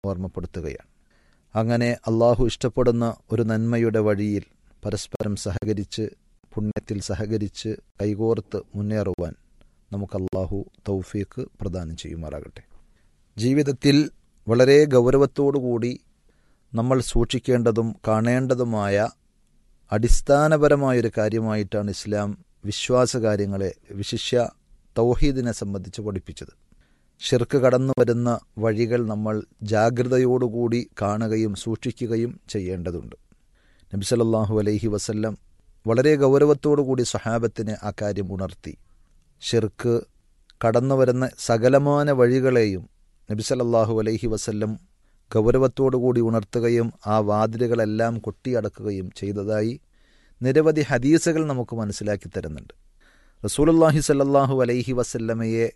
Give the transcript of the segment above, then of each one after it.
ഓർമ്മപ്പെടുത്തുകയാണ്. അങ്ങനെ അള്ളാഹു ഇഷ്ടപ്പെടുന്ന ഒരു നന്മയുടെ വഴിയിൽ പരസ്പരം സഹകരിച്ച് പുണ്യത്തിൽ സഹകരിച്ച് കൈകോർത്ത് മുന്നേറുവാൻ നമുക്ക് അള്ളാഹു തൗഫീഖ് പ്രദാനം ചെയ്യുമാറാകട്ടെ. ജീവിതത്തിൽ വളരെ ഗൗരവത്തോടുകൂടി നമ്മൾ സൂക്ഷിക്കേണ്ടതും കാണേണ്ടതുമായ അടിസ്ഥാനപരമായൊരു കാര്യമായിട്ടാണ് ഇസ്ലാം വിശ്വാസകാര്യങ്ങളെ, വിശിഷ്യ തൗഹീദിനെ സംബന്ധിച്ച് പഠിപ്പിച്ചത്. ഷിർക്ക് കടന്നു വരുന്ന വഴികൾ നമ്മൾ ജാഗ്രതയോടുകൂടി കാണുകയും സൂക്ഷിക്കുകയും ചെയ്യേണ്ടതുണ്ട്. നബി സല്ലല്ലാഹു അലൈഹി വസല്ലം വളരെ ഗൗരവത്തോടുകൂടി സ്വഹാബത്തിനെ ആ കാര്യം ഉണർത്തി. ഷിർക്ക് കടന്നു വരുന്ന സകലമാന വഴികളെയും നബി സല്ലല്ലാഹു അലൈഹി വസല്ലം ഗൗരവത്തോടുകൂടി ഉണർത്തുകയും ആ വാതിലുകളെല്ലാം കൊട്ടിയടക്കുകയും ചെയ്തതായി നിരവധി ഹദീസുകൾ നമുക്ക് മനസ്സിലാക്കി തരുന്നുണ്ട്. റസൂലുള്ളാഹി സല്ലല്ലാഹു അലൈഹി വസല്ലമയെ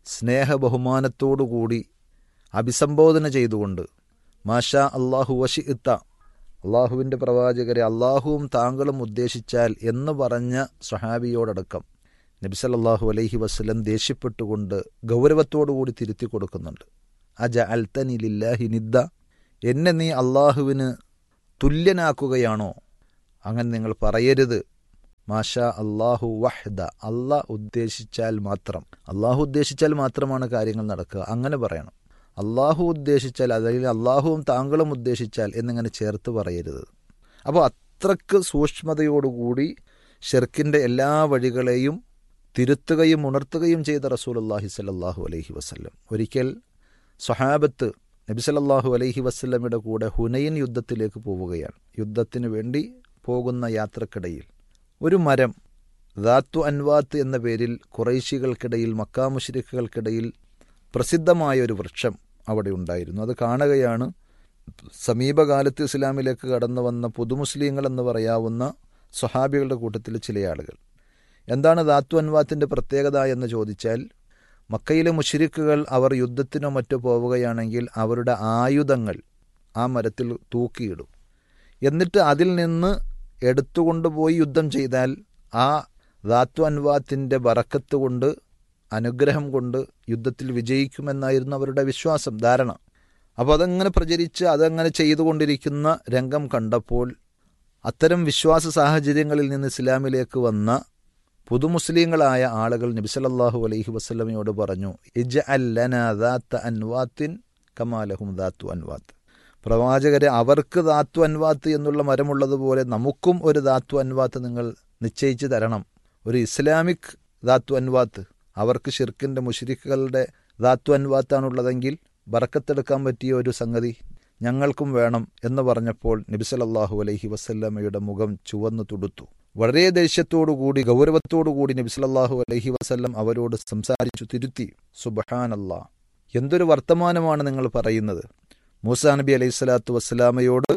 സ്നേഹബഹുമാനത്തോടുകൂടി അഭിസംബോധന ചെയ്തുകൊണ്ട് മാഷാ അല്ലാഹു വശിഇത്ത, അള്ളാഹുവിൻ്റെ പ്രവാചകരെ, അള്ളാഹുവും താങ്കളും ഉദ്ദേശിച്ചാൽ എന്ന് പറഞ്ഞ സ്വഹാബിയോടടക്കം നബി സല്ലല്ലാഹു അലൈഹി വസല്ലം ദേഷ്യപ്പെട്ടുകൊണ്ട് ഗൗരവത്തോടുകൂടി തിരുത്തി കൊടുക്കുന്നുണ്ട്. അജഅൽതനി ലില്ലാഹി നിദ്ദ, എന്നെ നീ അള്ളാഹുവിന് തുല്യനാക്കുകയാണോ? അങ്ങനെ നിങ്ങൾ പറയരുത്. മാഷാ അല്ലാഹു വഹ്ദ, അള്ളാഹ് ഉദ്ദേശിച്ചാൽ മാത്രം, അള്ളാഹു ഉദ്ദേശിച്ചാൽ മാത്രമാണ് കാര്യങ്ങൾ നടക്കുക, അങ്ങനെ പറയണം. അള്ളാഹു ഉദ്ദേശിച്ചാൽ, അല്ലെങ്കിൽ അള്ളാഹുവും താങ്കളും ഉദ്ദേശിച്ചാൽ എന്നിങ്ങനെ ചേർത്ത് പറയരുത്. അപ്പോൾ അത്രക്ക് സൂക്ഷ്മതയോടുകൂടി ഷിർക്കിൻ്റെ എല്ലാ വഴികളെയും തിരുത്തുകയും ഉണർത്തുകയും ചെയ്ത റസൂലുള്ളാഹി സ്വല്ലല്ലാഹു അലൈഹി വസല്ലം ഒരിക്കൽ സ്വഹാബത്ത് നബി സല്ലല്ലാഹു അലൈഹി വസല്ലമയുടെ കൂടെ ഹുനൈൻ യുദ്ധത്തിലേക്ക് പോവുകയാണ്. യുദ്ധത്തിന് വേണ്ടി പോകുന്ന യാത്രക്കിടയിൽ ഒരു മരം, ദാത്തു അൻവാത്ത് എന്ന പേരിൽ ഖുറൈശികൾക്കിടയിൽ, മക്കാ മുശ്രിക്കുകൾക്കിടയിൽ പ്രസിദ്ധമായ ഒരു വൃക്ഷം അവിടെ ഉണ്ടായിരുന്നു. അത് കാണുകയാണ് സമീപകാലത്ത് ഇസ്ലാമിലേക്ക് കടന്നു വന്ന പുതുമുസ്ലിങ്ങൾ എന്ന് പറയാവുന്ന സ്വഹാബികളുടെ കൂട്ടത്തിൽ ചില ആളുകൾ. എന്താണ് ദാത്തു അൻവാത്തിൻ്റെ പ്രത്യേകത എന്ന് ചോദിച്ചാൽ, മക്കയിലെ മുശ്രിക്കുകൾ അവർ യുദ്ധത്തിനോ മറ്റോ പോവുകയാണെങ്കിൽ അവരുടെ ആയുധങ്ങൾ ആ മരത്തിൽ തൂക്കിയിടും. എന്നിട്ട് അതിൽ നിന്ന് എടുത്തുകൊണ്ടുപോയി യുദ്ധം ചെയ്താൽ ആ ദാത്തു അൻവാത്തിൻ്റെ ബറക്കത്ത് കൊണ്ട്, അനുഗ്രഹം കൊണ്ട് യുദ്ധത്തിൽ വിജയിക്കുമെന്നായിരുന്നു അവരുടെ വിശ്വാസം, ധാരണ. അപ്പോൾ അതങ്ങനെ പ്രചരിച്ച് അതങ്ങനെ ചെയ്തുകൊണ്ടിരിക്കുന്ന രംഗം കണ്ടപ്പോൾ അത്തരം വിശ്വാസ സാഹചര്യങ്ങളിൽ നിന്ന് ഇസ്ലാമിലേക്ക് വന്ന പുതുമുസ്ലിങ്ങളായ ആളുകൾ നബി സല്ലല്ലാഹു അലൈഹി വസല്ലമയോട് പറഞ്ഞു, ഇജ്അൽ ലനാ ദാത്ത അൻവാത്തിൻ കമാ ലഹും ദാത്തു അൻവാത്ത്. പ്രവാചകരെ, അവർക്ക് ദാത്തു അൻവാത്ത് എന്നുള്ള മരമുള്ളതുപോലെ നമുക്കും ഒരു ദാത്തു അൻവാത്ത് നിങ്ങൾ നിശ്ചയിച്ച് തരണം. ഒരു ഇസ്ലാമിക് ദാത്തു അൻവാത്ത്, അവർക്ക് ഷിർക്കിൻ്റെ മുശ്രിക്കുകളുടെ ദാത്തു അൻവാത്താണുള്ളതെങ്കിൽ ബറക്കത്തെടുക്കാൻ പറ്റിയ ഒരു സംഗതി ഞങ്ങൾക്കും വേണം എന്ന് പറഞ്ഞപ്പോൾ നബി സല്ലല്ലാഹു അലൈഹി വസല്ലമയുടെ മുഖം ചുവന്നു തുടുത്തു. വളരെ ദേഷ്യത്തോടുകൂടി ഗൗരവത്തോടുകൂടി നബി സല്ലല്ലാഹു അലൈഹി വസല്ലം അവരോട് സംസാരിച്ചു തിരുത്തി. സുബ്ഹാനല്ലാഹ്, എന്തൊരു വർത്തമാനമാണ് നിങ്ങൾ പറയുന്നത്. മൂസാ നബി അലൈഹി സ്വലാത്തു വസ്സലാമയോട്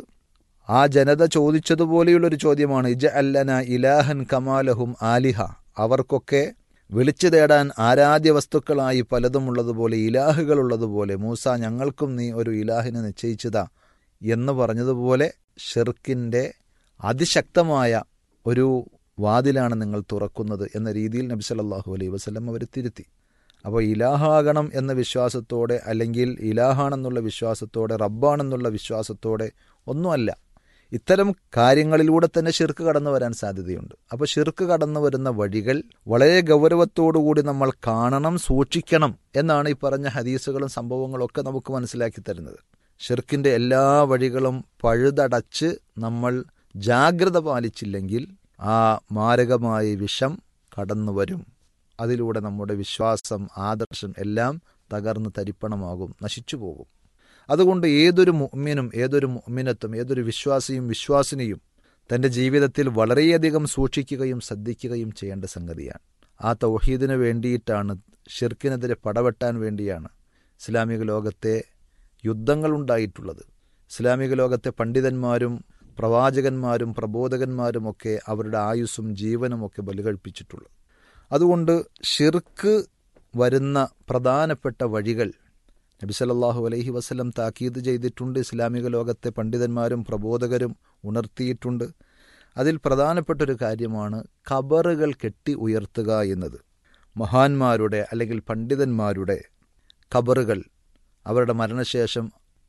ആ ജനത ചോദിച്ചതുപോലെയുള്ളൊരു ചോദ്യമാണ്. ഇജ്അൽ ലനാ ഇലാഹൻ കമാ ലഹും ആലിഹ, അവർക്കൊക്കെ വിളിച്ചു തേടാൻ ആരാധ്യ വസ്തുക്കളായി പലതും ഉള്ളതുപോലെ, ഇലാഹുകൾ ഉള്ളതുപോലെ, മൂസ ഞങ്ങൾക്കും നീ ഒരു ഇലാഹിനെ നിശ്ചയിച്ചതാ എന്ന് പറഞ്ഞതുപോലെ ഷിർക്കിൻ്റെ അതിശക്തമായ ഒരു വാതിലാണ് നിങ്ങൾ തുറക്കുന്നത് എന്ന രീതിയിൽ നബി സല്ലല്ലാഹു അലൈഹി വസല്ലം അവർ തിരുത്തി. അപ്പോൾ ഇലാഹാകണം എന്ന വിശ്വാസത്തോടെ, അല്ലെങ്കിൽ ഇലാഹാണെന്നുള്ള വിശ്വാസത്തോടെ, റബ്ബാണെന്നുള്ള വിശ്വാസത്തോടെ ഒന്നുമല്ല, ഇത്തരം കാര്യങ്ങളിലൂടെ തന്നെ ഷിർക്ക് കടന്നു വരാൻ സാധ്യതയുണ്ട്. അപ്പോൾ ഷിർക്ക് കടന്നു വരുന്ന വഴികൾ വളരെ ഗൗരവത്തോടുകൂടി നമ്മൾ കാണണം, സൂക്ഷിക്കണം എന്നാണ് ഈ പറഞ്ഞ ഹദീസുകളും സംഭവങ്ങളും ഒക്കെ നമുക്ക് മനസ്സിലാക്കി തരുന്നത്. ഷിർക്കിൻ്റെ എല്ലാ വഴികളും പഴുതടച്ച് നമ്മൾ ജാഗ്രത പാലിച്ചില്ലെങ്കിൽ ആ മാരകമായ വിഷം കടന്നു വരും. അതിലൂടെ നമ്മുടെ വിശ്വാസം, ആദർശം എല്ലാം തകർന്ന് തരിപ്പണമാകും, നശിച്ചു പോകും. അതുകൊണ്ട് ഏതൊരു മുഅ്മിനും, ഏതൊരു മുഅ്മിനത്തും, ഏതൊരു വിശ്വാസിയും വിശ്വാസിനിയും തൻ്റെ ജീവിതത്തിൽ വളരെയധികം സൂക്ഷിക്കുകയും ശ്രദ്ധിക്കുകയും ചെയ്യേണ്ട സംഗതിയാണ്. ആ തൗഹീദിന് വേണ്ടിയിട്ടാണ്, ഷിർക്കിനെതിരെ പടവെട്ടാൻ വേണ്ടിയാണ് ഇസ്ലാമിക ലോകത്തെ യുദ്ധങ്ങളുണ്ടായിട്ടുള്ളത്. ഇസ്ലാമിക ലോകത്തെ പണ്ഡിതന്മാരും പ്രവാചകന്മാരും പ്രബോധകന്മാരുമൊക്കെ അവരുടെ ആയുസ്സും ജീവനുമൊക്കെ ബലികഴിപ്പിച്ചിട്ടുള്ളത്. അതുകൊണ്ട് ഷിർക്ക് വരുന്ന പ്രധാനപ്പെട്ട വഴികൾ നബി സല്ലല്ലാഹു അലൈഹി വസല്ലം താക്കീത് ചെയ്തിട്ടുണ്ട്. ഇസ്ലാമിക ലോകത്തെ പണ്ഡിതന്മാരും പ്രബോധകരും ഉണർത്തിയിട്ടുണ്ട്. അതിൽ പ്രധാനപ്പെട്ടൊരു കാര്യമാണ് ഖബറുകൾ കെട്ടി ഉയർത്തുക എന്നത്. മഹാന്മാരുടെ അല്ലെങ്കിൽ പണ്ഡിതന്മാരുടെ ഖബറുകൾ അവരുടെ മരണശേഷം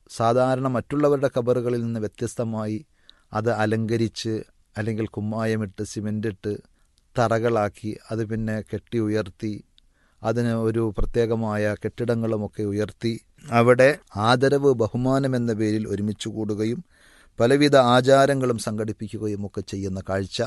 സാധാരണ മറ്റുള്ളവരുടെ ഖബറുകളിൽ നിന്ന് വ്യത്യസ്തമായി അത് അലങ്കരിച്ച് അല്ലെങ്കിൽ കുമ്മായമിട്ട് സിമെൻറ്റിട്ട് തറകളാക്കി അത് പിന്നെ കെട്ടി ഉയർത്തി അതിന് ഒരു പ്രത്യേകമായ കെട്ടിടങ്ങളുമൊക്കെ ഉയർത്തി അവിടെ ആദരവ് ബഹുമാനം എന്ന പേരിൽ ഒരുമിച്ച് കൂടുകയും പലവിധ ആചാരങ്ങളും സംഘടിപ്പിക്കുകയും ഒക്കെ ചെയ്യുന്ന കാഴ്ച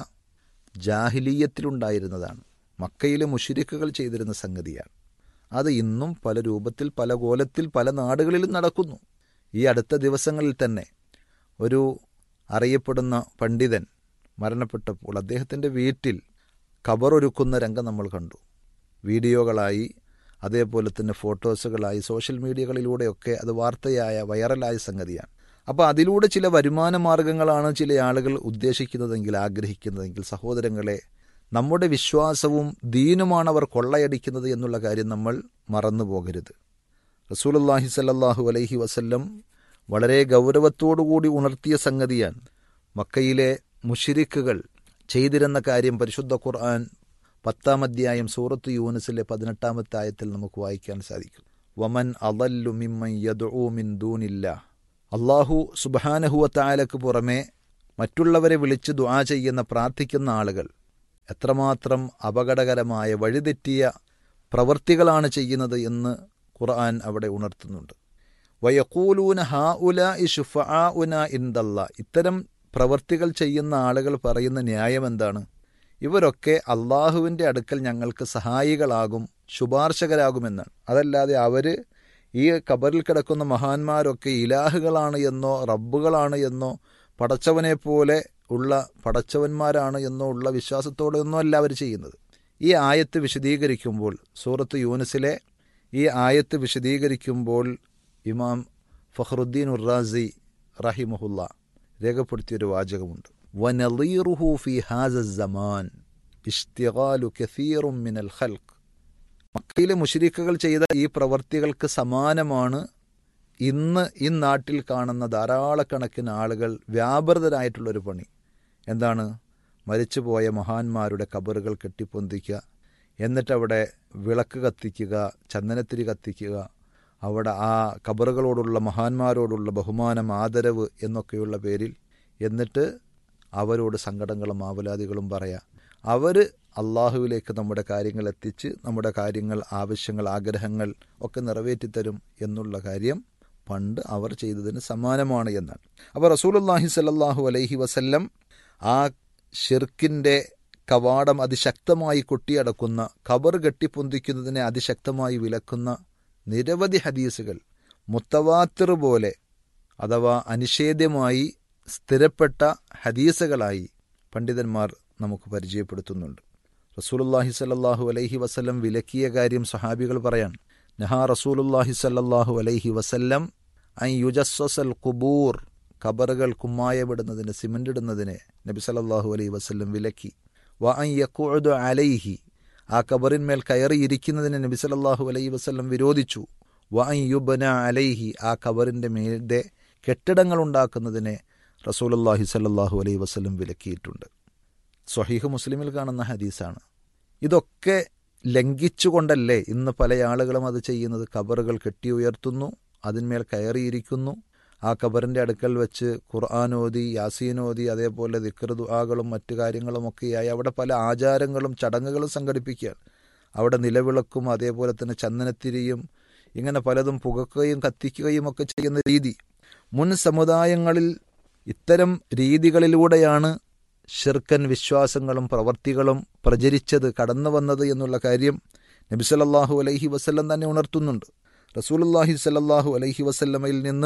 ജാഹിലിയ്യത്തിലുണ്ടായിരുന്നതാണ്. മക്കയിലെ മുശ്രിക്കുകൾ ചെയ്തിരുന്ന സംഗതിയാണ്. അത് ഇന്നും പല രൂപത്തിൽ, പല കോലത്തിൽ, പല നാടുകളിലും നടക്കുന്നു. ഈ അടുത്ത ദിവസങ്ങളിൽ തന്നെ ഒരു അറിയപ്പെടുന്ന പണ്ഡിതൻ മരണപ്പെട്ടപ്പോൾ അദ്ദേഹത്തിൻ്റെ വീട്ടിൽ ഖബറൊരുക്കുന്ന രംഗം നമ്മൾ കണ്ടു. വീഡിയോകളായി, അതേപോലെ തന്നെ ഫോട്ടോസുകളായി സോഷ്യൽ മീഡിയകളിലൂടെയൊക്കെ അത് വാർത്തയായ വൈറലായ സംഗതിയാണ്. അപ്പോൾ അതിലൂടെ ചില വരുമാന മാർഗങ്ങളാണ് ചില ആളുകൾ ഉദ്ദേശിക്കുന്നതെങ്കിൽ, ആഗ്രഹിക്കുന്നതെങ്കിൽ, സഹോദരങ്ങളെ, നമ്മുടെ വിശ്വാസവും ദീനുമാണ് അവർ കൊള്ളയടിക്കുന്നത് എന്നുള്ള കാര്യം നമ്മൾ മറന്നു പോകരുത്. റസൂലുള്ളാഹി സ്വല്ലല്ലാഹു അലൈഹി വസല്ലം വളരെ ഗൗരവത്തോടുകൂടി ഉണർത്തിയ സംഗതിയാണ്. മക്കയിലെ മുശ്രിക്കുകൾ ചെയ്തിരുന്ന കാര്യം പരിശുദ്ധ ഖുർആൻ 10-ാം അധ്യായം സൂറത്ത് യൂനുസിലെ 18-ാമത്തെ ആയത്തിൽ നമുക്ക് വായിക്കാൻ സാധിക്കും. വമൻ അളല്ലു മിമ്മൻ യദ്ഉ മിൻ ദൂനില്ലാഹ്. അല്ലാഹു സുബ്ഹാനഹു വ തആലക്ക് പുറമെ മറ്റുള്ളവരെ വിളിച്ച് ദുആ ചെയ്യുന്ന, പ്രാർത്ഥിക്കുന്ന ആളുകൾ എത്രമാത്രം അപകടകരമായ വഴിതെറ്റിയ പ്രവൃത്തികളാണ് ചെയ്യുന്നത് എന്ന് ഖുർആൻ അവിടെ ഉണർത്തുന്നുണ്ട്. വയഖൂലൂന ഹൗലാഇ ശുഫആഉന ഇൻദല്ലാഹ്. ഇത്തരം പ്രവൃത്തികൾ ചെയ്യുന്ന ആളുകൾ പറയുന്ന ന്യായം എന്താണ്? ഇവരൊക്കെ അള്ളാഹുവിൻ്റെ അടുക്കൽ ഞങ്ങൾക്ക് സഹായികളാകും, ശുപാർശകരാകുമെന്നാണ്. അതല്ലാതെ അവർ ഈ ഖബറിൽ കിടക്കുന്ന മഹാന്മാരൊക്കെ ഇലാഹുകളാണ് എന്നോ റബ്ബുകളാണ് എന്നോ പടച്ചവനെ പോലെ ഉള്ള പടച്ചവന്മാരാണ് എന്നോ ഉള്ള വിശ്വാസത്തോടെ ഒന്നും അല്ല അവർ ചെയ്യുന്നത്. ഈ ആയത്ത് വിശദീകരിക്കുമ്പോൾ, സൂറത്ത് യൂനുസിലെ ഈ ആയത്ത് വിശദീകരിക്കുമ്പോൾ ഇമാം ഫഖ്റുദ്ദീൻ ഉർ-റാസി റഹിമഹുല്ലാ രേഖപ്പെടുത്തിയൊരു വാചകമുണ്ട്. വനളീറുഹു ഫി ഹാസ സമാൻ ഇഷ്തിഗാലു കസീറുൻ മിനൽ ഖൽഖ്. മക്കയിലെ മുശ്രിക്കുകൾ ചെയ്ത ഈ പ്രവർത്തികൾക്ക് സമാനമാണ് ഇന്ന് ഈ നാട്ടിൽ കാണുന്ന ധാരാളക്കണക്കിന് ആളുകൾ വ്യാപൃതരായിട്ടുള്ളൊരു പണി. എന്താണ്? മരിച്ചുപോയ മഹാന്മാരുടെ ഖബറുകൾ കെട്ടിപ്പൊന്തിക്കുക, എന്നിട്ടവിടെ വിളക്ക് കത്തിക്കുക, ചന്ദനത്തിരി കത്തിക്കുക, അവിടെ ആ ഖബറുകളോടുള്ള മഹാന്മാരോടുള്ള ബഹുമാനം, ആദരവ് എന്നൊക്കെയുള്ള പേരിൽ എന്നിട്ട് അവരോട് സങ്കടങ്ങളും ആവലാദികളും പറയാം. അവർ അള്ളാഹുവിലേക്ക് നമ്മുടെ കാര്യങ്ങൾ എത്തിച്ച് നമ്മുടെ കാര്യങ്ങൾ, ആവശ്യങ്ങൾ, ആഗ്രഹങ്ങൾ ഒക്കെ നിറവേറ്റിത്തരും എന്നുള്ള കാര്യം പണ്ട് അവർ ചെയ്തതിന് സമാനമാണ് എന്നാണ്. അപ്പോൾ റസൂലുള്ളാഹി സ്വല്ലല്ലാഹു അലൈഹി വസല്ലം ആ ഷിർക്കിൻ്റെ കവാടം അതിശക്തമായി കൊട്ടിയടക്കുന്ന, ഖബർ കെട്ടിപ്പൊന്തിക്കുന്നതിനെ അതിശക്തമായി വിലക്കുന്ന നിരവധി ഹദീസുകൾ മുത്തവാത്തിർ പോലെ അഥവാ അനിഷേധ്യമായി സ്ഥിരപ്പെട്ട ഹദീസുകളായി പണ്ഡിതന്മാർ നമുക്ക് പരിചയപ്പെടുത്തുന്നുണ്ട്. റസൂലുള്ളാഹി സ്വല്ലല്ലാഹു അലൈഹി വസല്ലം വിലക്കിയ കാര്യം സഹാബികൾ പറയാൻ, നഹാ റസൂലുള്ളാഹി സ്വല്ലല്ലാഹു അലൈഹി വസല്ലം അൻ യുജസ്സൽ ഖുബൂർ. ഖബറുകൾ കുമ്മായമിടുന്നതിന്, സിമന്റ് ഇടുന്നതിന് നബി സല്ലല്ലാഹു അലൈഹി വസല്ലം വിലക്കി. വ അൻ യഖുഉദു അലൈഹി. ആ ഖബറിന്മേൽ കയറിയിരിക്കുന്നതിന് നബി സല്ലല്ലാഹു അലൈഹി വസല്ലം വിരോധിച്ചു. വ അൻ യുബ്ന അലൈഹി. ആ ഖബറിൻ്റെ മേലെ കെട്ടിടങ്ങൾ ഉണ്ടാക്കുന്നതിനെ റസൂലുള്ളാഹി സ്വല്ലല്ലാഹു അലൈഹി വസല്ലം വിലക്കിയിട്ടുണ്ട്. സ്വഹീഹ് മുസ്ലിമിൽ കാണുന്ന ഹദീസാണ്. ഇതൊക്കെ ലംഘിച്ചുകൊണ്ടല്ലേ ഇന്ന് പല ആളുകളും അത് ചെയ്യുന്നത്? ഖബറുകൾ കെട്ടി ഉയർത്തുന്നു, അതിന്മേൽ കയറിയിരിക്കുന്നു, ആ ഖബറിൻ്റെ അടുക്കൽ വെച്ച് ഖുർആനോദി, യാസീനോദി, അതേപോലെ ദിക്ർ ദുആകളും മറ്റു കാര്യങ്ങളുമൊക്കെയായി അവിടെ പല ആചാരങ്ങളും ചടങ്ങുകളും സംഘടിപ്പിക്കുകയാണ്. അവിടെ നിലവിളക്കും അതേപോലെ തന്നെ ചന്ദനത്തിരിയും ഇങ്ങനെ പലതും പുകക്കുകയും കത്തിക്കുകയും ഒക്കെ ചെയ്യുന്ന രീതി മുൻ സമുദായങ്ങളിൽ ഇത്തരം രീതികളിലൂടെയാണ് ഷിർക്കൻ വിശ്വാസങ്ങളും പ്രവർത്തികളും പ്രചരിച്ചത്, കടന്നു വന്നത് എന്നുള്ള കാര്യം നബി സല്ലല്ലാഹു അലൈഹി വസല്ലം തന്നെ ഉണർത്തുന്നുണ്ട്. റസൂലുള്ളാഹി സ്വല്ലല്ലാഹു അലൈഹി വസല്ലമയിൽ നിന്ന്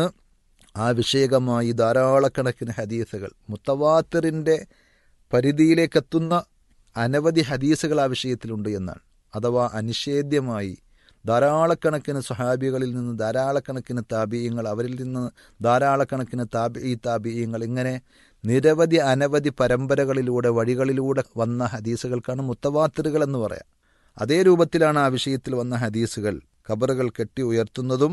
ആ വിഷയകമായി ധാരാളക്കണക്കിന് ഹദീസുകൾ, മുത്തവാത്തിറിൻ്റെ പരിധിയിലേക്കെത്തുന്ന അനവധി ഹദീസുകൾ ആ വിഷയത്തിലുണ്ട് എന്നാണ്. അഥവാ അനിഷേധ്യമായി ധാരാളക്കണക്കിന് സ്വഹാബികളിൽ നിന്ന് ധാരാളക്കണക്കിന് താബിഈങ്ങൾ, അവരിൽ നിന്ന് ധാരാളക്കണക്കിന് താബിഈങ്ങൾ, ഇങ്ങനെ നിരവധി അനവധി പരമ്പരകളിലൂടെ, വഴികളിലൂടെ വന്ന ഹദീസുകൾക്കാണ് മുത്തവാത്തിറുകൾ എന്ന് പറയാം. അതേ രൂപത്തിലാണ് ആ വിഷയത്തിൽ വന്ന ഹദീസുകൾ. ഖബറുകൾ കെട്ടി ഉയർത്തുന്നതും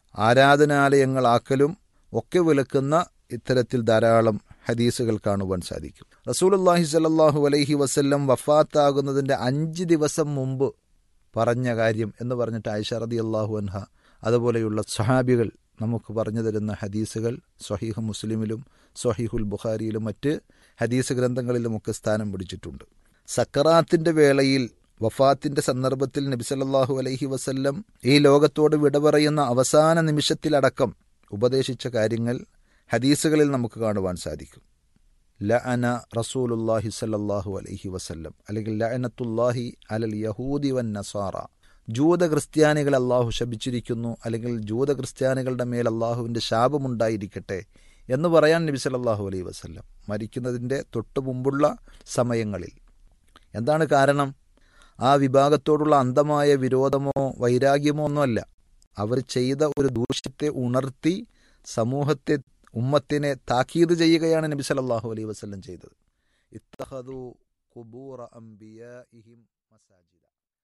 ആരാധനാലയങ്ങളാക്കലും ഒക്കെ വിലക്കുന്ന ഇത്തരത്തിൽ ധാരാളം ഹദീസുകൾ കാണുവാൻ സാധിക്കും. റസൂലുള്ളാഹി സ്വല്ലല്ലാഹു അലൈഹി വസല്ലം വഫാത്താകുന്നതിൻ്റെ 5 ദിവസം മുമ്പ് പറഞ്ഞ കാര്യം എന്ന് പറഞ്ഞിട്ട് ആയിഷ റളിയല്ലാഹു അൻഹ അതുപോലെയുള്ള സ്വഹാബികൾ നമുക്ക് പറഞ്ഞു തരുന്ന ഹദീസുകൾ സ്വഹീഹ് മുസ്ലിമിലും സ്വഹീഹുൽ ബുഖാരിയിലും മറ്റ് ഹദീസ് ഗ്രന്ഥങ്ങളിലുമൊക്കെ സ്ഥാനം പിടിച്ചിട്ടുണ്ട്. സക്കറാത്തിന്റെ വേളയിൽ, വഫാത്തിന്റെ സന്ദർഭത്തിൽ നബി സല്ലല്ലാഹു അലൈഹി വസല്ലം ഈ ലോകത്തോട് വിട പറയുന്ന അവസാന നിമിഷത്തിലടക്കം ഉപദേശിച്ച കാര്യങ്ങൾ ഹദീസുകളിൽ നമുക്ക് കാണുവാൻ സാധിക്കും. ലഅന റസൂലുള്ളാഹി സ്വല്ലല്ലാഹു അലൈഹി വസല്ലം, അല്ലെങ്കിൽ ലഅനത്തുല്ലാഹി അലൽ യഹൂദി വൻ നസാറ, ജൂത ക്രിസ്ത്യാനികളെ അള്ളാഹു ശപിച്ചിരിക്കുന്നു, അല്ലെങ്കിൽ ജൂത ക്രിസ്ത്യാനികളുടെ മേൽ അള്ളാഹുവിൻ്റെ ശാപമുണ്ടായിരിക്കട്ടെ എന്ന് പറയാൻ നബി സല്ലല്ലാഹു അലൈഹി വസല്ലം മരിക്കുന്നതിൻ്റെ തൊട്ടു മുമ്പുള്ള സമയങ്ങളിൽ. എന്താണ് കാരണം? ആ വിഭാഗത്തോടുള്ള അന്ധമായ വിരോധമോ വൈരാഗ്യമോ ഒന്നുമല്ല. അവർ ചെയ്ത ഒരു ദൂഷ്യത്തെ ഉണർത്തി സമൂഹത്തെ, ഉമ്മത്തിനെ താക്കീത് ചെയ്യുകയാണ് നബി സല്ലല്ലാഹു അലൈഹി വസല്ലം ചെയ്തത്. ഇത്തഖദു ഖുബൂറ അംബിയാഇഹിം മസാജിദ.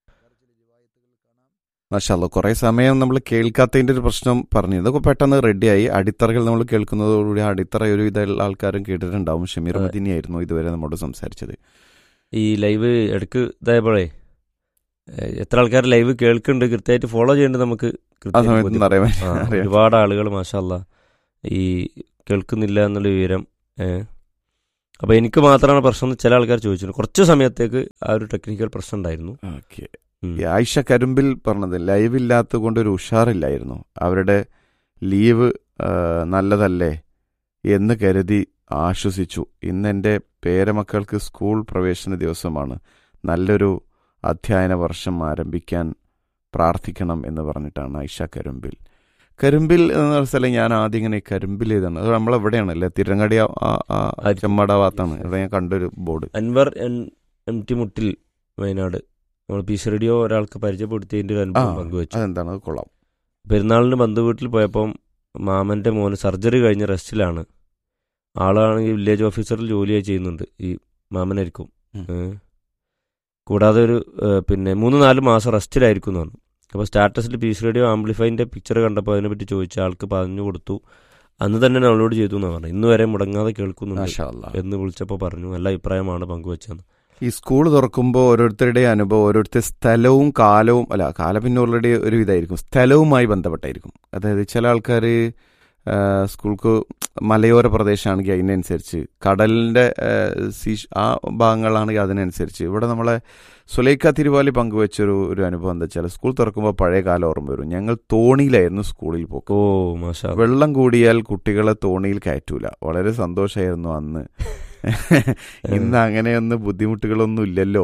മാഷാ അല്ലാഹ്, കുറേ സമയം നമ്മൾ കേൾക്കാത്തതിൻ്റെ ഒരു പ്രശ്നം പറഞ്ഞു. ഇതൊക്കെ പെട്ടെന്ന് റെഡിയായി. അടിത്തറകൾ നമ്മൾ കേൾക്കുന്നതോടുകൂടി അടിത്തറ ഒരുവിധ ആൾക്കാരും കേട്ടിട്ടുണ്ടാവും. ഷമീർ മദീനി ആയിരുന്നു ഇതുവരെ നമ്മോട് സംസാരിച്ചത്. ഈ ലൈവ് ഇടയ്ക്ക് ഇതായപ്പോഴേ എത്ര ആൾക്കാർ ലൈവ് കേൾക്കുന്നുണ്ട്, കൃത്യമായിട്ട് ഫോളോ ചെയ്യുന്നുണ്ട്, നമുക്ക് ഒരുപാട് ആളുകൾ മാഷാ അല്ലാഹ് ഈ കേൾക്കുന്നില്ല എന്നുള്ള വിവരം. അപ്പോൾ എനിക്ക് മാത്രമാണ് പ്രശ്നം എന്ന് ചില ആൾക്കാർ ചോദിച്ചിട്ടുണ്ട്. കുറച്ച് സമയത്തേക്ക് ആ ഒരു ടെക്നിക്കൽ പ്രശ്നം ഉണ്ടായിരുന്നു. ഓക്കെ. ആയിഷ കരുമ്പിൽ പറഞ്ഞത് ലൈവ് ഇല്ലാത്തത് കൊണ്ട് ഒരു ഉഷാറില്ലായിരുന്നു. അവരുടെ ലീവ് നല്ലതല്ലേ എന്ന് കരുതി ആശ്വസിച്ചു. ഇന്ന് എൻ്റെ പേരമക്കൾക്ക് സ്കൂൾ പ്രവേശന ദിവസമാണ്. നല്ലൊരു അധ്യയന വർഷം ആരംഭിക്കാൻ പ്രാർത്ഥിക്കണം എന്ന് പറഞ്ഞിട്ടാണ് ആയിഷ കരുമ്പിൽ. കരുമ്പിൽ എന്ന സ്ഥലം ഞാൻ ആദ്യം ഇങ്ങനെ കരുമ്പിൽ ചെയ്താണ്. അത് നമ്മളെവിടെയാണ് അല്ലേ? തിരങ്ങടി ചെമ്മാട ഭാഗത്താണ്. ഇവിടെ ഞാൻ കണ്ടൊരു ബോർഡ്. അൻവർ എം ടി മുട്ടിൽ, വയനാട്. നമ്മൾ പീസ് റേഡിയോ ഒരാൾക്ക് പരിചയപ്പെടുത്തിയതിൻ്റെ ഒരു അനുഭവം പങ്കുവെച്ചു. അതെന്താണ്? അത് കൊള്ളാം. പെരുന്നാളിന് ബന്ധു വീട്ടിൽ പോയപ്പം മാമൻ്റെ മോന് സർജറി കഴിഞ്ഞ് റെസ്റ്റിലാണ്. ആളാണെങ്കിൽ വില്ലേജ് ഓഫീസറിൽ ജോലിയായി ചെയ്യുന്നുണ്ട്. ഈ മാമനായിരിക്കും. കൂടാതെ ഒരു 3-4 മാസം റെസ്റ്റിലായിരിക്കും എന്ന് പറഞ്ഞു. അപ്പോൾ സ്റ്റാറ്റസിൽ പീസ് റേഡിയോ ആംപ്ലിഫൈൻ്റെ പിക്ചർ കണ്ടപ്പോൾ അതിനെപ്പറ്റി ചോദിച്ച ആൾക്ക് പറഞ്ഞു കൊടുത്തു. അന്ന് തന്നെ ഡൗൺലോഡ് ചെയ്തു എന്നാണ് പറഞ്ഞു. ഇന്ന് വരെ മുടങ്ങാതെ കേൾക്കുന്നുണ്ട് എന്ന് വിളിച്ചപ്പോൾ പറഞ്ഞു. നല്ല അഭിപ്രായമാണ് പങ്കുവെച്ചതെന്ന്. ഈ സ്കൂൾ തുറക്കുമ്പോൾ ഓരോരുത്തരുടെ അനുഭവം, ഓരോരുത്തർ സ്ഥലവും കാലവും, കാലം പിന്നെ ഓൾറെഡി ഒരു ഇതായിരിക്കും, സ്ഥലവുമായി ബന്ധപ്പെട്ടായിരിക്കും. അതായത് ചില ആൾക്കാർ സ്കൂൾക്ക് മലയോര പ്രദേശമാണെങ്കിൽ അതിനനുസരിച്ച്, കടലിൻ്റെ ആ ഭാഗങ്ങളാണെങ്കിൽ അതിനനുസരിച്ച്. ഇവിടെ നമ്മളെ സുലൈഖ തിരുവാലി പങ്കുവെച്ചൊരു അനുഭവം എന്താ വെച്ചാൽ, സ്കൂൾ തുറക്കുമ്പോൾ പഴയ കാലം ഓർമ്മ വരും. ഞങ്ങൾ തോണിയിലായിരുന്നു സ്കൂളിൽ പോക്ക്. വെള്ളം കൂടിയാൽ കുട്ടികളെ തോണിയിൽ കയറ്റൂല. വളരെ സന്തോഷമായിരുന്നു അന്ന്. ഇന്ന് അങ്ങനെയൊന്നും ബുദ്ധിമുട്ടുകളൊന്നും ഇല്ലല്ലോ.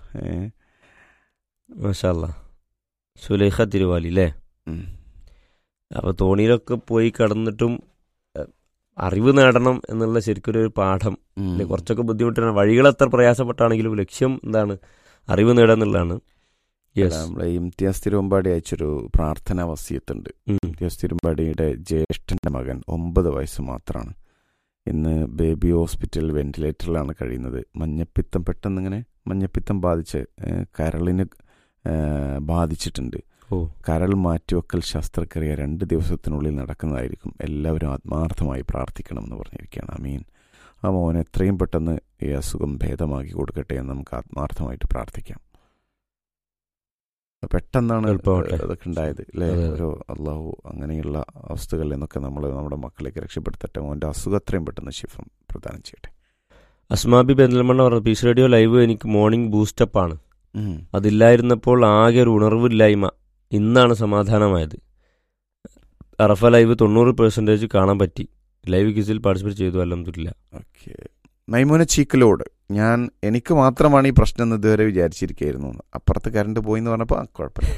മാഷാ അല്ലാഹ്. സുലൈഖ തിരുവാലി അല്ലേ? അപ്പോൾ തോണിയിലൊക്കെ പോയി കടന്നിട്ടും അറിവ് നേടണം എന്നുള്ള ശരിക്കൊരു പാഠം അല്ലെ? കുറച്ചൊക്കെ ബുദ്ധിമുട്ടാണ്. വഴികൾ എത്ര പ്രയാസപ്പെട്ടാണെങ്കിലും ലക്ഷ്യം എന്താണ്? അറിവ് നേടുക എന്നുള്ളതാണ്. നമ്മളെ ഇംതിയാസ് തിരുവമ്പാടി അയച്ചൊരു പ്രാർത്ഥന വസിയത്തുണ്ട്. ഇംതിയാസ് തിരുവമ്പാടിയുടെ ജ്യേഷ്ഠൻ്റെ മകൻ 9 വയസ്സ് മാത്രമാണ്. ഇന്ന് ബേബി ഹോസ്പിറ്റൽ വെന്റിലേറ്ററിലാണ് കഴിയുന്നത്. പെട്ടെന്നിങ്ങനെ മഞ്ഞപ്പിത്തം ബാധിച്ച് കരളിന് ബാധിച്ചിട്ടുണ്ട്. കരൾ മാറ്റിവെക്കൽ ശസ്ത്രക്രിയ 2 ദിവസത്തിനുള്ളിൽ നടക്കുന്നതായിരിക്കും. എല്ലാവരും ആത്മാർത്ഥമായി പ്രാർത്ഥിക്കണം എന്ന് പറഞ്ഞിരിക്കുകയാണ്. ആമീൻ. ആ മോൻ എത്രയും പെട്ടെന്ന് ഈ അസുഖം ഭേദമാക്കി കൊടുക്കട്ടെ എന്ന് നമുക്ക് ആത്മാർത്ഥമായിട്ട് പ്രാർത്ഥിക്കാം. പെട്ടെന്നാണ് അതൊക്കെ ഉണ്ടായത് അല്ലേ? ഓരോ അള്ളാഹു അങ്ങനെയുള്ള അവസ്ഥകളിൽ നിന്നൊക്കെ നമ്മുടെ മക്കളേക്ക് രക്ഷപ്പെടുത്തട്ടെ. മോൻ്റെ അസുഖം എത്രയും പെട്ടെന്ന് ശിഫം പ്രദാനം ചെയ്യട്ടെ. അസ്മാബി ബെന്തൽമണ്ണ പറഞ്ഞു, പീസ് റേഡിയോ ലൈവ് എനിക്ക് മോർണിംഗ് ബൂസ്റ്റപ്പാണ്. അതില്ലായിരുന്നപ്പോൾ ആകെ ഒരു ഉണർവില്ലായ്മ. ഇന്നാണ് സമാധാനമായത്. അറഫ ലൈവ് 90% കാണാൻ പറ്റി. ലൈവ് ക്വിസിൽ പാർട്ടിസിപ്പേറ്റ് ചെയ്തു. അൽഹംദുലില്ലാ. ഓക്കെ. മൈമൂന ചീക്കലോട്, എനിക്ക് മാത്രമാണ് ഈ പ്രശ്നം എന്ന് ഇതുവരെ വിചാരിച്ചിരിക്കുകയായിരുന്നു. അപ്പുറത്ത് കറണ്ട് പോയി എന്ന് പറഞ്ഞപ്പോൾ കുഴപ്പമില്ല.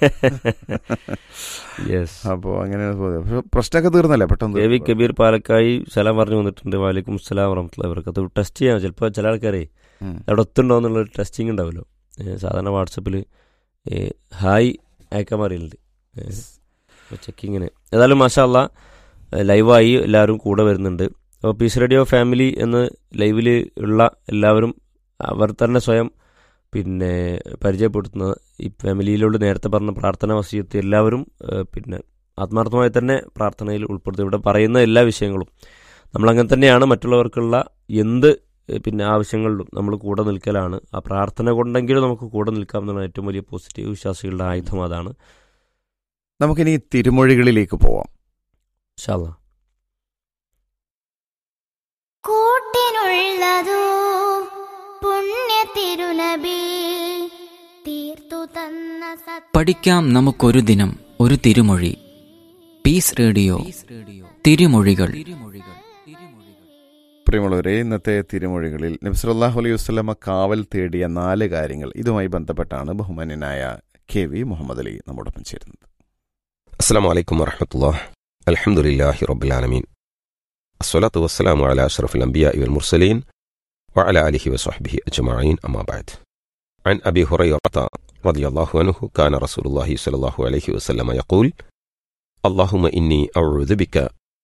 അപ്പോൾ അങ്ങനെയാണ് പോയത്. പ്രശ്നമൊക്കെ തീർന്നല്ലേ പെട്ടെന്ന്? രവി കബീർ പാലക്കായി സലാം പറഞ്ഞു വന്നിട്ടുണ്ട്. വാലിക്കും സലാം വറഹ്മത്തുള്ളാഹി വബറകാതുഹു. ടെസ്റ്റ് ചെയ്യാം. ചിലപ്പോൾ ചില ആൾക്കാരെ അവിടെ ഒത്തുണ്ടോ എന്നുള്ളൊരു ടെസ്റ്റിംഗ് ഉണ്ടാവുമല്ലോ. സാധാരണ വാട്സപ്പിൽ ഹായ് അയക്കാൻ അറിയില്ല, ചെക്കിങ്ങിന്. ഏതായാലും മാഷാ അല്ലാഹ് ലൈവായി എല്ലാവരും കൂടെ വരുന്നുണ്ട്. അപ്പോൾ പീസ് റേഡിയോ ഫാമിലി എന്ന് ലൈവിൽ ഉള്ള എല്ലാവരും അവർ തന്നെ സ്വയം പരിചയപ്പെടുത്തുന്ന ഈ ഫാമിലിയിലോട് നേരത്തെ പറഞ്ഞ പ്രാർത്ഥന വസിയത്ത് എല്ലാവരും ആത്മാർത്ഥമായി തന്നെ പ്രാർത്ഥനയിൽ ഉൾപ്പെടുത്തും. ഇവിടെ പറയുന്ന എല്ലാ വിഷയങ്ങളും നമ്മളങ്ങനെ തന്നെയാണ്. മറ്റുള്ളവർക്കുള്ള എന്ത് ആവശ്യങ്ങളിലും നമ്മൾ കൂടെ നിൽക്കലാണ്. ആ പ്രാർത്ഥന കൊണ്ടെങ്കിലും നമുക്ക് കൂടെ നിൽക്കാമെന്നുള്ള ഏറ്റവും വലിയ പോസിറ്റീവ് വിശ്വാസികളുടെ ആയുധം അതാണ്. നമുക്കിനി തിരുമൊഴികളിലേക്ക് പോവാം. ഇൻഷാ അല്ലാ. കൂട്ടിനുള്ളതോ പുണ്യ തിരുനബി തീർത്തു തന്ന പഠിക്കാം നമുക്കൊരു ദിനം ഒരു തിരുമൊഴി. പീസ് റേഡിയോ തിരുമൊഴികൾ. പ്രിയമുള്ളവരെ, ഇന്നത്തെ തിരുമൊഴികളിൽ നബി സല്ലല്ലാഹു അലൈഹി വസല്ലമ കാവൽ തേടിയ 4 കാര്യങ്ങൾ, ഇതുമായി ബന്ധപ്പെട്ടാണ് ബഹുമാന്യനായ കെ വി മുഹമ്മദ് അലി നമ്മോടൊപ്പം ചേരുന്നത്. അസ്സലാമു അലൈക്കും വറഹ്മത്തുള്ളാഹി. അൽഹംദുലില്ലാഹി റബ്ബിൽ ആലമീൻ. അസ്സലാത്തു വസ്സലാമു അലാ അഷ്റഫിൽ അംബിയാഇ വൽ മുർസലീൻ വഅലാ ആലിഹി വസ്വഹ്ബിഹി അജ്മഈൻ. അമ്മാ ബഅദ്. عن أبي هريرة رضي الله عنه كان رسول الله صلى الله عليه وسلم يقول: اللهم إني أعوذ بك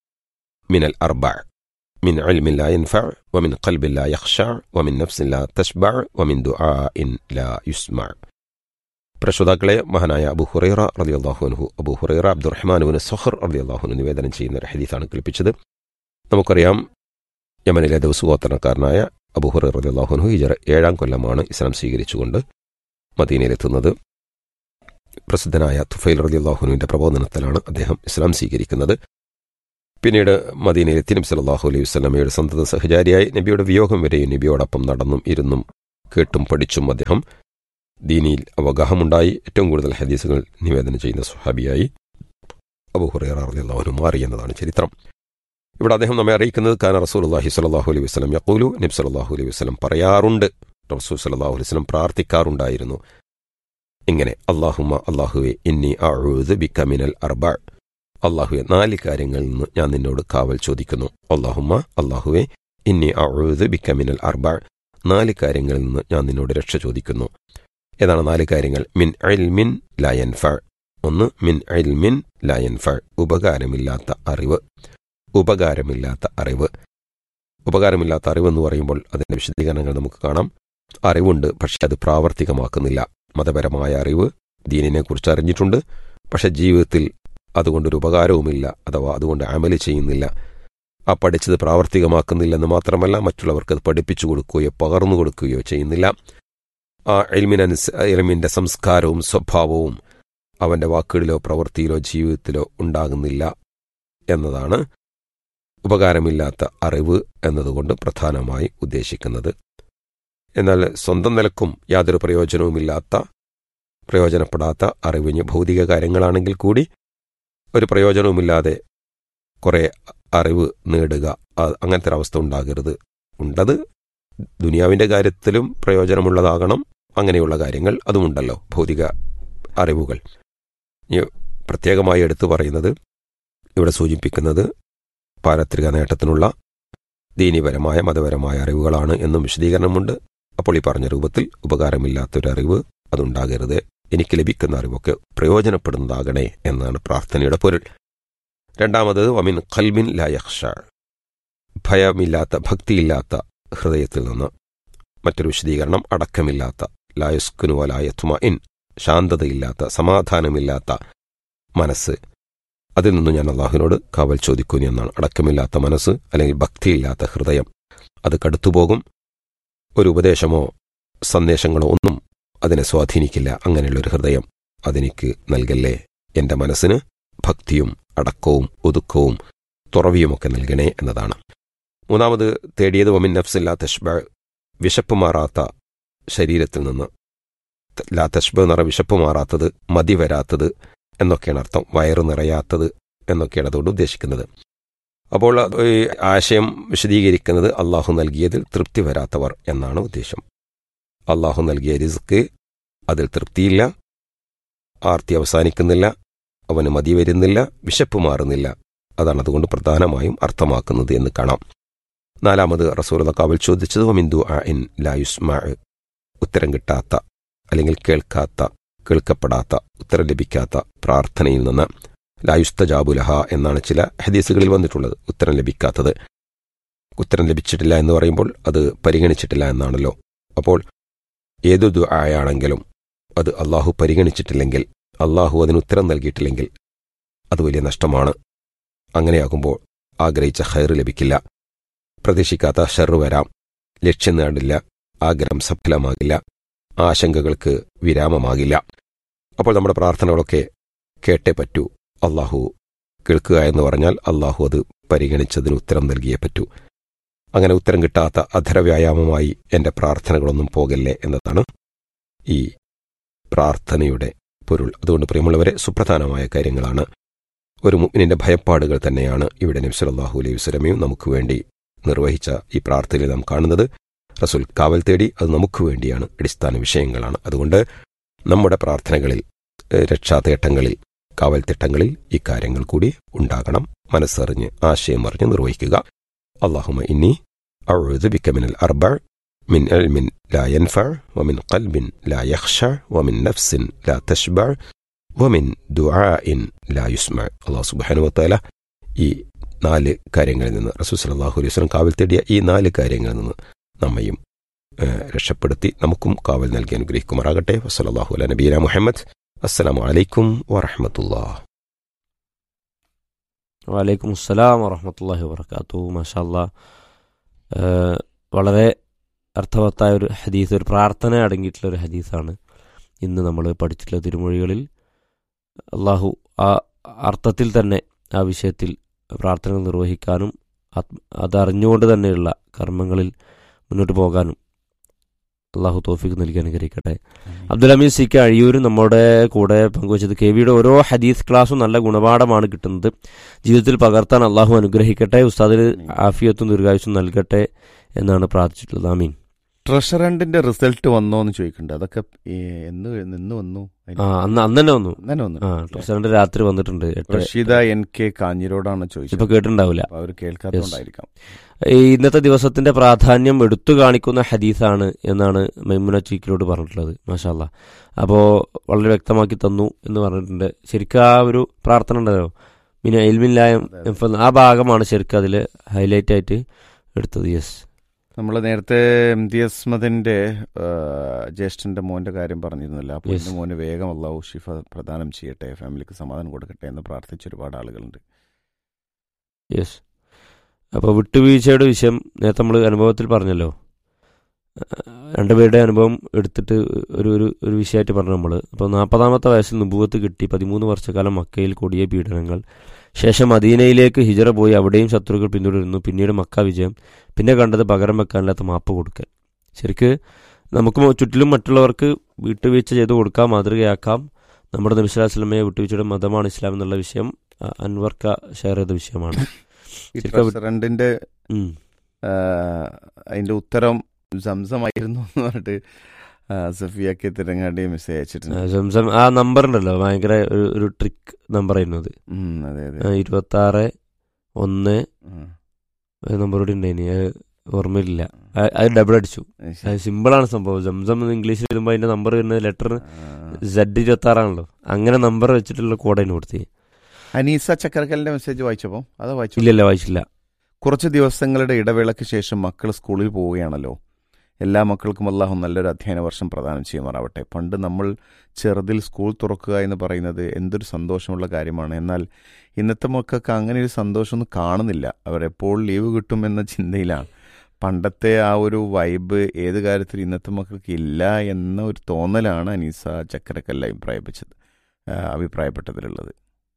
من الأربع: من علم لا ينفع، ومن قلب لا يخشع، ومن نفس لا تشبع، ومن دعاء لا يسمع. പ്രശ്രോതാക്കളെ, മഹാനായ അബൂ ഹുറൈറ റളിയല്ലാഹു അൻഹു, അബൂ ഹുറൈറ അബ്ദുറഹ്മാൻ ഇബ്നു സഖർ റളിയല്ലാഹു അൻഹു നിവേദനം ചെയ്യുന്ന ഒരു ഹദീസാണ് കേൾപ്പിച്ചത്. നമുക്കറിയാം, യമനിലെ ദൗസ് ഗോത്രക്കാരനായ അബൂ ഹുറൈറ റളിയല്ലാഹു അൻഹു ഹിജ്റ 7-ാം കൊല്ലമാണ് ഇസ്ലാം സ്വീകരിച്ചുകൊണ്ട് മദീനയിലെത്തുന്നത്. പ്രസിദ്ധനായ തുഫൈൽ റളിയല്ലാഹു അൻഹുവിന്റെ പ്രബോധനത്തിലാണ് അദ്ദേഹം ഇസ്ലാം സ്വീകരിക്കുന്നത്. പിന്നീട് മദീനയിലെത്തി നബി സല്ലല്ലാഹു അലൈഹി വസല്ലമയുടെ സന്തത സഹചാരിയായി നബിയുടെ വിയോഗം വരെയും നബിയോടൊപ്പം നടന്നും ഇരുന്നും കേട്ടും പഠിച്ചും അദ്ദേഹം ദീനിയിൽ അവഗാഹമുണ്ടായി. ഏറ്റവും കൂടുതൽ ഹദീസുകൾ നിവേദനം ചെയ്യുന്ന സ്വഹാബിയായി അബൂ ഹുറൈറ റളിയല്ലാഹു അൻഹു മാറി എന്നതാണ് ചരിത്രം. ഇവിടെ അദ്ദേഹം നമ്മെ അറിയിക്കുന്നത് കാന റസൂലുള്ളാഹി സ്വല്ലല്ലാഹു അലൈഹി വസല്ലം യഖൂലു, നബി സല്ലല്ലാഹു അലൈഹി വസല്ലം പറയാറുണ്ട്, റസൂൽ സല്ലല്ലാഹു അലൈഹി വസല്ലം പ്രാർത്ഥിക്കാറുണ്ടായിരുന്നു ഇങ്ങനെ: അല്ലാഹുമ്മ, അല്ലാഹുവേ, ഇന്നി അഊദു ബിക മിനൽ അർബഅ, അല്ലാഹുവേ, 4 കാര്യങ്ങളിൽ നിന്ന് ഞാൻ നിന്നോട് കാവൽ ചോദിക്കുന്നു. അല്ലാഹുമ്മ, അല്ലാഹുവേ, ഇന്നി അഊദു ബിക മിനൽ അർബഅ, 4 കാര്യങ്ങളിൽ നിന്ന് ഞാൻ നിന്നോട് രക്ഷ ചോദിക്കുന്നു. ഏതാണ് 4 കാര്യങ്ങൾ? മിൻ ഇൽമിൻ ലാ യൻഫഅ. 1, മിൻ ഇൽമിൻ ലാ യൻഫഅ, ഉപകാരമില്ലാത്ത അറിവ്. ഉപകാരമില്ലാത്ത അറിവ്. ഉപകാരമില്ലാത്ത അറിവെന്ന് പറയുമ്പോൾ അതിൻ്റെ വിശദീകരണങ്ങൾ നമുക്ക് കാണാം. അറിവുണ്ട്, പക്ഷെ അത് പ്രാവർത്തികമാക്കുന്നില്ല. മതപരമായ അറിവ്, ദീനിനെക്കുറിച്ച് അറിഞ്ഞിട്ടുണ്ട്, പക്ഷെ ജീവിതത്തിൽ അതുകൊണ്ടൊരു ഉപകാരവുമില്ല, അഥവാ അതുകൊണ്ട് അമല് ചെയ്യുന്നില്ല. ആ പഠിച്ചത് പ്രാവർത്തികമാക്കുന്നില്ലെന്ന് മാത്രമല്ല, മറ്റുള്ളവർക്ക് അത് പഠിപ്പിച്ചു കൊടുക്കുകയോ പകർന്നു കൊടുക്കുകയോ ചെയ്യുന്നില്ല. ആ ഇൽമിൻ്റെ സംസ്കാരവും സ്വഭാവവും അവൻ്റെ വാക്കുകളിലോ പ്രവൃത്തിയിലോ ജീവിതത്തിലോ ഉണ്ടാകുന്നില്ല എന്നതാണ് ഉപകാരമില്ലാത്ത അറിവ് എന്നതുകൊണ്ട് പ്രധാനമായി ഉദ്ദേശിക്കുന്നത്. എന്നാൽ സ്വന്തം നിലക്കും യാതൊരു പ്രയോജനവുമില്ലാത്ത, പ്രയോജനപ്പെടാത്ത അറിവിന് ഭൗതിക കാര്യങ്ങളാണെങ്കിൽ കൂടി ഒരു പ്രയോജനവുമില്ലാതെ കുറേ അറിവ് നേടുക, അങ്ങനത്തെ ഒരവസ്ഥ ഉണ്ടാകരുത്. ഉണ്ടത് ദുനിയാവിൻ്റെ കാര്യത്തിലും പ്രയോജനമുള്ളതാകണം. അങ്ങനെയുള്ള കാര്യങ്ങൾ അതുമുണ്ടല്ലോ, ഭൗതിക അറിവുകൾ. പ്രത്യേകമായി എടുത്തു പറയുന്നത്, ഇവിടെ സൂചിപ്പിക്കുന്നത് പാരത്രിക നേട്ടത്തിനുള്ള ദീനീപരമായ മതപരമായ അറിവുകളാണ് എന്നും വിശദീകരണമുണ്ട്. അപ്പോൾ ഈ പറഞ്ഞ രൂപത്തിൽ ഉപകാരമില്ലാത്തൊരറിവ് അതുണ്ടാകരുത്. എനിക്ക് ലഭിക്കുന്ന അറിവൊക്കെ പ്രയോജനപ്പെടുന്നതാകണേ എന്നാണ് പ്രാർത്ഥനയുടെ പൊരുൾ. രണ്ടാമത്, വമിൻ ഖൽബിൻ ലാ യഖ്ഷ, ഭയമില്ലാത്ത, ഭക്തിയില്ലാത്ത ഹൃദയത്തിൽ നിന്ന്. മറ്റൊരു വിശദീകരണം, അടക്കമില്ലാത്ത, ലാ യസ്കുനു വലാ യത്മഇൻ, ശാന്തതയില്ലാത്ത, സമാധാനമില്ലാത്ത മനസ്സ്. അതിൽ നിന്നും ഞാൻ അള്ളാഹുവിനോട് കാവൽ ചോദിക്കുന്നു എന്നാണ്. അടക്കമില്ലാത്ത മനസ്സ് അല്ലെങ്കിൽ ഭക്തിയില്ലാത്ത ഹൃദയം, അത് കടുത്തുപോകും. ഒരു ഉപദേശമോ സന്ദേശങ്ങളോ ഒന്നും അതിനെ സ്വാധീനിക്കില്ല. അങ്ങനെയുള്ളൊരു ഹൃദയം അതെനിക്ക് നൽകല്ലേ. എൻ്റെ മനസ്സിന് ഭക്തിയും അടക്കവും ഒതുക്കവും തുറവിയുമൊക്കെ നൽകണേ എന്നതാണ്. മൂന്നാമത് തേടിയത് വമിൻ നഫ്സിൻ ലാ തശ്ബഅ, വിശപ്പ് മാറാത്ത ശരീരത്തിൽ നിന്ന്. ലാ തശ്ബഅ എന്ന് പറഞ്ഞാൽ വിശപ്പ് മാറാത്തത്, മതി വരാത്തത് എന്നൊക്കെയാണ് അർത്ഥം. വയറ് നിറയാത്തത് എന്നൊക്കെയാണ് അതുകൊണ്ട് ഉദ്ദേശിക്കുന്നത്. അപ്പോൾ ഈ ആശയം വിശദീകരിക്കുന്നത് അള്ളാഹു നൽകിയതിൽ തൃപ്തി വരാത്തവർ എന്നാണ് ഉദ്ദേശം. അള്ളാഹു നൽകിയ റിസ്ക്, അതിൽ തൃപ്തിയില്ല, ആർത്തി അവസാനിക്കുന്നില്ല, അവന് മതി വരുന്നില്ല, വിശപ്പ് മാറുന്നില്ല. അതാണ് അതുകൊണ്ട് പ്രധാനമായും അർത്ഥമാക്കുന്നത് എന്ന് കാണാം. നാലാമത് റസൂലുള്ളാഹി കാവൽ ചോദിച്ചത് വമിൻ ദുആഇൻ ലാ യുസ്മഅ, ഉത്തരം കിട്ടാത്ത അല്ലെങ്കിൽ കേൾക്കപ്പെടാത്ത, ഉത്തരം ലഭിക്കാത്ത പ്രാർത്ഥനയിൽ നിന്ന്. ലാ യുസ്തജാബു ലഹ എന്നാണ് ചില ഹദീസുകളിൽ വന്നിട്ടുള്ളത്. ഉത്തരം ലഭിക്കാത്തത്, ഉത്തരം ലഭിച്ചിട്ടില്ല എന്ന് പറയുമ്പോൾ അത് പരിഗണിച്ചിട്ടില്ല എന്നാണല്ലോ. അപ്പോൾ ഏതു ദുആയാണെങ്കിലും അത് അള്ളാഹു പരിഗണിച്ചിട്ടില്ലെങ്കിൽ, അള്ളാഹു അതിന് ഉത്തരം നൽകിയിട്ടില്ലെങ്കിൽ അത് വലിയ നഷ്ടമാണ്. അങ്ങനെയാകുമ്പോൾ ആഗ്രഹിച്ച ഖൈർ ലഭിക്കില്ല, പ്രതീക്ഷിക്കാത്ത ഷർറ് വരാം, ലക്ഷ്യം നേടില്ല, ആഗ്രഹം സഫലമാകില്ല, ആശങ്കകൾക്ക് വിരാമമാകില്ല. അപ്പോൾ നമ്മുടെ പ്രാർത്ഥനകളൊക്കെ കേട്ടേ പറ്റൂ. അള്ളാഹു കേൾക്കുക എന്ന് പറഞ്ഞാൽ അള്ളാഹു അത് പരിഗണിച്ചതിന് ഉത്തരം നൽകിയേ പറ്റൂ. അങ്ങനെ ഉത്തരം കിട്ടാത്ത അധരവ്യായാമമായി എൻ്റെ പ്രാർത്ഥനകളൊന്നും പോകല്ലേ എന്നതാണ് ഈ പ്രാർത്ഥനയുടെ പൊരുൾ. അതുകൊണ്ട് പ്രിയമുള്ളവരെ, സുപ്രധാനമായ കാര്യങ്ങളാണ്. ഒരു മുഅ്മിനിന്റെ ഭയപ്പാടുകൾ തന്നെയാണ് ഇവിടെ നബി സല്ലല്ലാഹു അലൈഹി വസല്ലമയും നമുക്ക് വേണ്ടി നിർവഹിച്ച ഈ പ്രാർത്ഥനയിൽ നാം കാണുന്നത്. റസൂൽ കാവൽ തേടി, അത് നമുക്ക് വേണ്ടിയാണ്, അടിസ്ഥാന വിഷയങ്ങളാണ്. അതുകൊണ്ട് നമ്മുടെ പ്രാർത്ഥനകളിൽ, രക്ഷാതേട്ടങ്ങളിൽ, കാവൽ തിട്ടങ്ങളിൽ ഈ കാര്യങ്ങൾ കൂടി ഉണ്ടാകണം. മനസ്സറിഞ്ഞ് ആശയം അറിഞ്ഞ് നിർവഹിക്കുക. അല്ലാഹുമ്മ ഇന്നി അഊദു ബിക മിനൽ അർബഅ മിൻ ഇൽമിൻ ലാ യൻഫഅ വമിൻ ഖൽബിൻ ലാ യഖ്ശഅ വമിൻ നഫ്സിൻ ലാ തശ്ബഅ വമിൻ ദുആഇൻ ലാ യുസ്മഅ. അല്ലാഹു സുബ്ഹാനഹു വ തആല ഈ 4 കാര്യങ്ങളിൽ നിന്ന്, റസൂൽ സല്ലല്ലാഹു അലൈഹി വസല്ലം കാവൽ തേടിയ ഈ 4 കാര്യങ്ങളിൽ നിന്ന് നമ്മയും രക്ഷപ്പെടുത്തി നമുക്കും കാവൽ നൽകി അനുഗ്രഹിക്കുമാറാകട്ടെ. വസല്ലല്ലാഹു അലാ നബിയിനാ മുഹമ്മദ്. അസ്സലാമു അലൈക്കും വറഹ്മത്തുള്ളാഹി. വലൈക്കും അസ്സലാം വറഹ്മത്തുള്ളാഹി വബറകാതുഹു. മാഷാഅല്ലാഹ്, വളരെ അർത്ഥവത്തായ ഒരു ഹദീസ്, ഒരു പ്രാർത്ഥന അടങ്ങിയിട്ടുള്ള ഒരു ഹദീസാണ് ഇന്ന് നമ്മൾ പഠിച്ചിട്ടുള്ള തിരുമൊഴികളിൽ. അള്ളാഹു ആ അർത്ഥത്തിൽ തന്നെ ആ വിഷയത്തിൽ പ്രാർത്ഥനകൾ നിർവഹിക്കാനും അതറിഞ്ഞുകൊണ്ട് തന്നെയുള്ള കർമ്മങ്ങളിൽ മുന്നോട്ട് പോകാനും അള്ളാഹു തൗഫീഖ് നൽകി അനുഗ്രഹിക്കട്ടെ. അബ്ദുൽ ഹമീദ് സി കെ അഴിയൂർ നമ്മുടെ കൂടെ പങ്കുവച്ചത് കെവിയുടെ ഓരോ ഹദീസ് ക്ലാസ്സും നല്ല ഗുണപാഠമാണ് കിട്ടുന്നത്. ജീവിതത്തിൽ പകർത്താൻ അള്ളാഹു അനുഗ്രഹിക്കട്ടെ, ഉസ്താദിന് ആഫിയത്തും ദീർഘായുസ്സും നൽകട്ടെ എന്നാണ് പ്രാർത്ഥിച്ചിട്ടുള്ളത്. ആമീൻ. ട്രഷറണ്ടിന്റെ റിസൾട്ട് വന്നോ എന്ന് ചോദിക്കുന്നുണ്ട്. അതൊക്കെ എന്ന് വന്നു? അന്ന് തന്നെ വന്നു. ട്രഷറണ്ട് രാത്രി വന്നിട്ടുണ്ട്. റഷീദ NK കാഞ്ഞിരോടാണ് ചോദിച്ചത്. ഇപ്പൊ കേട്ടിട്ടുണ്ടാവില്ല, അവർ കേൾക്കാത്തതുകൊണ്ടായിരിക്കാം. ഇന്നത്തെ ദിവസത്തിന്റെ പ്രാധാന്യം എടുത്തു കാണിക്കുന്ന ഹദീസാണ് എന്നാണ് മൈമുന ചീക്കിലോട് പറഞ്ഞിട്ടുള്ളത്. മാഷാ അല്ലാഹ്. അപ്പോൾ വളരെ വ്യക്തമാക്കി തന്നു എന്ന് പറഞ്ഞിട്ടുണ്ട്. ശരിക്കും ആ ഒരു പ്രാർത്ഥന ഉണ്ടല്ലോ, പിന്നെ ഇൽമില്ലായം, ആ ഭാഗമാണ് ശരിക്കും അതിൽ ഹൈലൈറ്റ് ആയിട്ട് എടുത്തത്. യെസ്, നമ്മൾ നേരത്തെ MD അസ്മദിന്റെ ജ്യേഷ്ഠന്റെ മോന്റെ കാര്യം പറഞ്ഞിരുന്നല്ലോ. അപ്പോൾ എന്റെ മോന് വേഗം അല്ലാഹു ഷിഫ പ്രദാനം ചെയ്യട്ടെ, ഫാമിലിക്ക് സമാധാനം കൊടുക്കട്ടെ എന്ന് പ്രാർത്ഥിച്ച ഒരുപാട് ആളുകളുണ്ട്. യെസ്. അപ്പോൾ വിട്ടുവീഴ്ചയുടെ വിഷയം നേരത്തെ നമ്മൾ അനുഭവത്തിൽ പറഞ്ഞല്ലോ. രണ്ടുപേരുടെ അനുഭവം എടുത്തിട്ട് ഒരു വിഷയമായിട്ട് പറഞ്ഞു നമ്മൾ. അപ്പോൾ 40-ാമത്തെ വയസ്സിൽ നുബുവത്ത് കിട്ടി, 13 വർഷക്കാലം മക്കയിൽ കൊടിയ പീഡനങ്ങൾ, ശേഷം മദീനയിലേക്ക് ഹിജറ പോയി, അവിടെയും ശത്രുക്കൾ പിന്തുടരുന്നു, പിന്നീട് മക്ക വിജയം, പിന്നെ കണ്ടത് പകരം വെക്കാനില്ലാത്ത മാപ്പ് കൊടുക്കൽ. ശരിക്ക് നമുക്ക് ചുറ്റിലും മറ്റുള്ളവർക്ക് വിട്ടുവീഴ്ച ചെയ്ത് കൊടുക്കാം, മാതൃകയാക്കാം. നമ്മുടെ നബി സല്ലല്ലാഹു അലൈഹി വസല്ലമയെ വിട്ടുവീഴ്ചയുടെ മതമാണ് ഇസ്ലാം എന്നുള്ള വിഷയം അൻവർക്ക ഷെയർ ചെയ്ത വിഷയമാണ്. ട്രഷറണ്ടിന്റെ അതിന്റെ ഉത്തരം സംസമായിരുന്നു എന്ന് പറഞ്ഞിട്ട് സഫിയാക്കി തിരങ്ങാണ്ടി മെസ്സേജ് അയച്ചിട്ടുണ്ട്. സംസം ആ നമ്പർ ഉണ്ടല്ലോ, ഭയങ്കര ഒരു ട്രിക്ക് നമ്പർ ആയിരുന്നു അത്. 26-1 നമ്പർ കൂടി ഉണ്ടായിനി, ഓർമ്മയില്ല. അത് ഡബിൾ അടിച്ചു. സിമ്പിളാണ് സംഭവം. സംസം ഇംഗ്ലീഷിൽ വരുമ്പോൾ അതിന്റെ നമ്പർ വരുന്നത് ലെറ്റർ Z26 അങ്ങനെ നമ്പർ വെച്ചിട്ടുള്ള കോഡ് അതിന് കൊടുത്തി. അനീസ ചക്കരക്കലിന്റെ മെസ്സേജ് വായിച്ചപ്പോൾ അത് വായിച്ചു? ഇല്ലല്ല, വായിച്ചില്ല. കുറച്ച് ദിവസങ്ങളുടെ ഇടവേളയ്ക്ക് ശേഷം മക്കൾ സ്കൂളിൽ പോവുകയാണല്ലോ. എല്ലാ മക്കൾക്കും അല്ലാഹു നല്ലൊരു അധ്യയന വർഷം പ്രദാനം ചെയ്യുമാറാവട്ടെ. പണ്ട് നമ്മൾ ചെറുതിൽ സ്കൂൾ തുറക്കുക എന്ന് പറയുന്നത് എന്തൊരു സന്തോഷമുള്ള കാര്യമാണ്. എന്നാൽ ഇന്നത്തെ മക്കൾക്ക് അങ്ങനെ ഒരു സന്തോഷമൊന്നും കാണുന്നില്ല. അവരെപ്പോൾ ലീവ് കിട്ടും എന്ന ചിന്തയിലാണ്. പണ്ടത്തെ ആ ഒരു വൈബ് ഏത് കാര്യത്തിൽ ഇന്നത്തെ മക്കൾക്ക് ഇല്ല എന്ന ഒരു തോന്നലാണ് അനീസ ചക്കരക്കല്ല അഭിപ്രായപ്പെട്ടതിലുള്ളത്.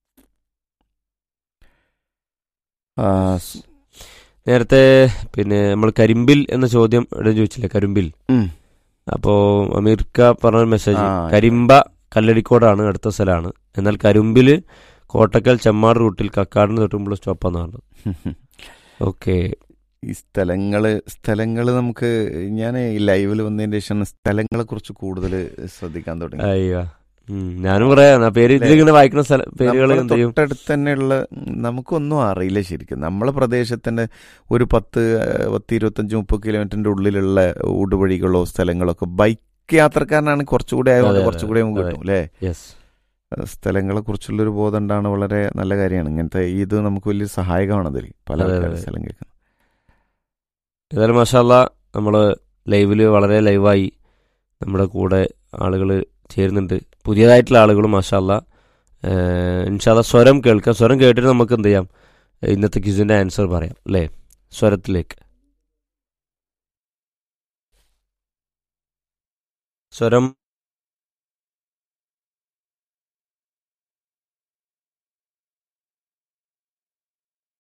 നേരത്തെ പിന്നെ നമ്മൾ കരിമ്പിൽ എന്ന ചോദ്യം ഇവിടെ ചോദിച്ചില്ലേ, കരിമ്പിൽ. അപ്പോൾ അമീർക്ക പറഞ്ഞ മെസ്സേജ്, കരിമ്പ കല്ലടിക്കോടാണ്, അടുത്ത സ്ഥലമാണ്. എന്നാൽ കരുമ്പില് കോട്ടക്കൽ ചെമ്മാട് റൂട്ടിൽ കക്കാടിന് തൊട്ടുമ്പോൾ സ്റ്റോപ്പാന്നാണ്. ഓക്കെ, ഈ സ്ഥലങ്ങള് നമുക്ക് ഞാൻ ഈ ലൈവിൽ വന്നതിന് ശേഷം സ്ഥലങ്ങളെ കുറിച്ച് കൂടുതൽ ശ്രദ്ധിക്കാൻ തുടങ്ങി. അയ്യോ, ഞാനും പറയാ പേര് ഇതിലിങ്ങനെ വായിക്കുന്ന പേരുകൾ തൊട്ടടുത്ത് തന്നെയുള്ള നമുക്കൊന്നും അറിയില്ല ശരിക്കും. നമ്മളെ പ്രദേശത്തിന്റെ ഒരു 10-25-30 കിലോമീറ്ററിന്റെ ഉള്ളിലുള്ള ഊടുവഴികളോ സ്ഥലങ്ങളൊക്കെ ബൈക്ക് യാത്രക്കാരനാണ് കുറച്ചുകൂടി ആയതുകൊണ്ട് കുറച്ചുകൂടി നമുക്ക് കിട്ടും അല്ലേ. സ്ഥലങ്ങളെ കുറിച്ചുള്ളൊരു ബോധം ഉണ്ടാണ്, വളരെ നല്ല കാര്യമാണ്. ഇങ്ങനത്തെ ഇത് നമുക്ക് വലിയ സഹായകമാണ് അതിൽ പല സ്ഥലം കേൾക്കുന്നത്. ഏതായാലും മാഷാ അല്ലാഹ് നമ്മൾ ലൈവില് വളരെ ലൈവായി നമ്മുടെ കൂടെ ആളുകൾ ചേരുന്നുണ്ട്, പുതിയതായിട്ടുള്ള ആളുകളും. മാഷാ അല്ലാഹ്, ഇൻഷാ അല്ലാഹ് സ്വരം കേൾക്കാം. സ്വരം കേട്ടിട്ട് നമുക്ക് എന്ത് ചെയ്യാം, ഇന്നത്തെ ക്വിസിന്റെ ആൻസർ പറയാം അല്ലേ. സ്വരത്തിലേക്ക് സ്വരം